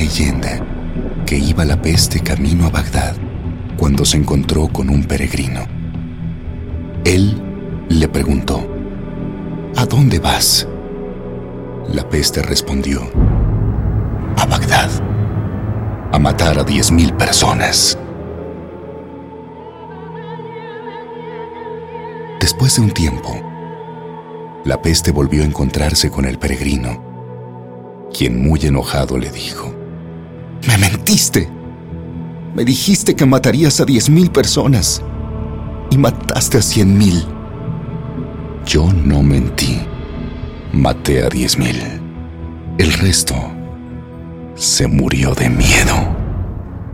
leyenda que iba la peste camino a Bagdad cuando se encontró con un peregrino. Él le preguntó: ¿A dónde vas? La peste respondió: a Bagdad, a matar a 10,000 personas. Después de un tiempo, la peste volvió a encontrarse con el peregrino, quien muy enojado le dijo: «Me mentiste. Me dijiste que matarías a 10,000 personas y mataste a 100,000. Yo no mentí. Maté a 10,000. El resto se murió de miedo».